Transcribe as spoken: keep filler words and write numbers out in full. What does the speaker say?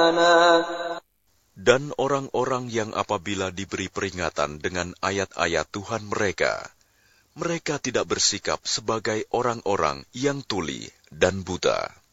Dan orang-orang yang apabila diberi peringatan dengan ayat-ayat Tuhan mereka, mereka tidak bersikap sebagai orang-orang yang tuli dan buta.